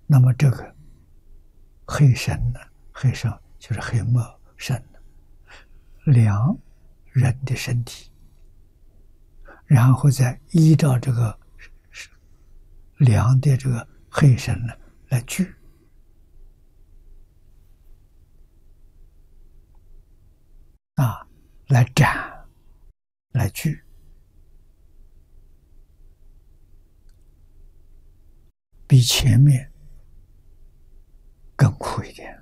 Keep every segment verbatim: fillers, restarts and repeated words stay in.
那么这个黑神呢，黑神就是黑墨神，量人的身体，然后再依照这个量的这个黑神呢来聚。啊，来斩，来聚，比前面更苦一点。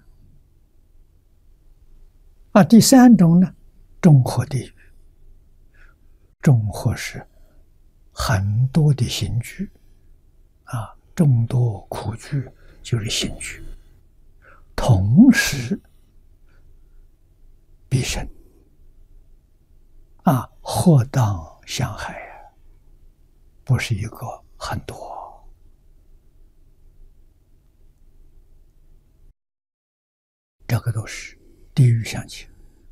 啊，第三种呢，中火地狱。中火是很多的刑具，啊，众多苦具就是刑具，同时必生。啊，祸当相害呀，不是一个，很多。这个都是地狱相情。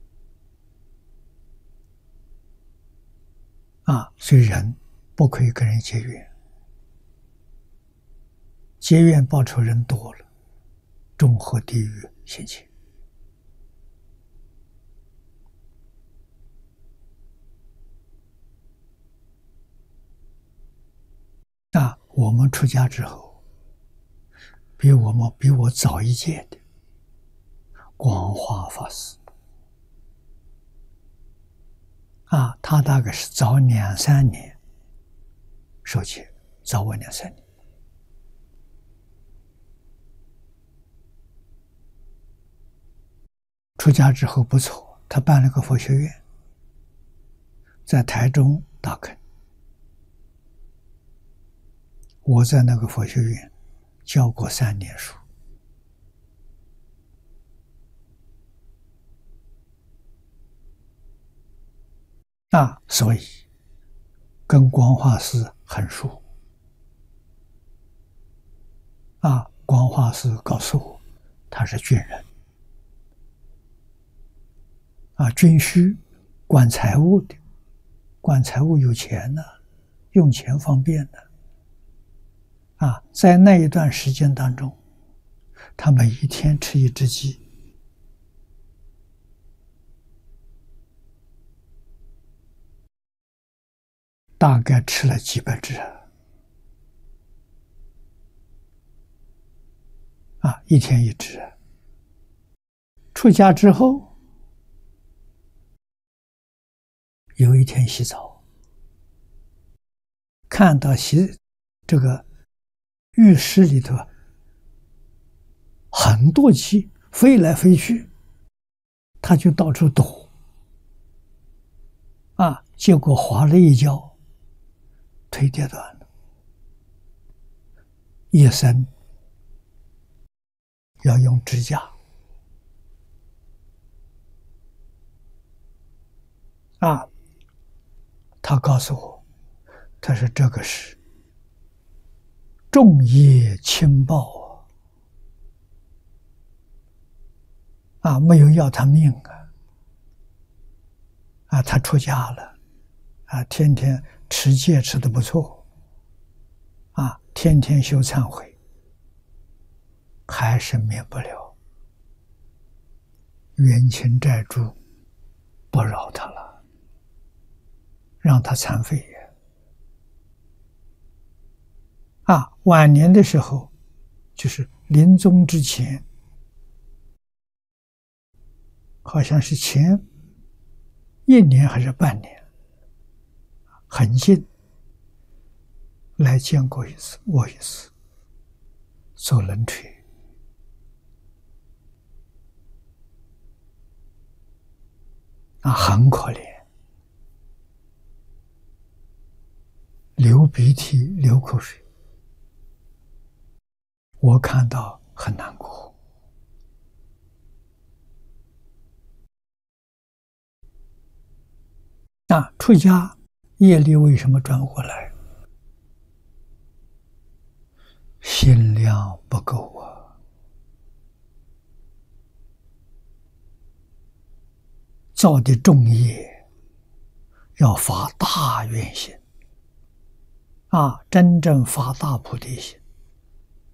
啊，所以人不可以跟人结怨，结怨报仇人多了，中祸地狱现前。那我们出家之后，比我们比我早一届的广化法师，啊，他大概是早两三年受戒，早我两三年。出家之后不错，他办了个佛学院，在台中大坑。我在那个佛学院教过三年书。啊，所以跟光化师很熟。啊，光化师告诉我，他是军人。啊，军需管财务的，管财务有钱呢，用钱方便呢。啊，在那一段时间当中，他每一天吃一只鸡，大概吃了几百只。啊，一天一只。出家之后，有一天洗澡，看到洗这个浴室里头很多鸡飞来飞去，他就到处躲。啊，结果滑了一跤，腿跌断了。夜深要用支架。啊，他告诉我，他说这个是重业轻报啊，啊，没有要他命啊，啊，他出家了，啊，天天持戒持得不错，啊，天天修忏悔，还是免不了冤亲债主不饶他了，让他残废。啊，晚年的时候，就是临终之前，好像是前一年还是半年，很近，来见过一次，我一次，做冷垂。啊，很可怜，流鼻涕流口水，我看到很难过。那出家业力为什么转过来？心量不够啊。造的重业要发大愿心啊，真正发大菩提心，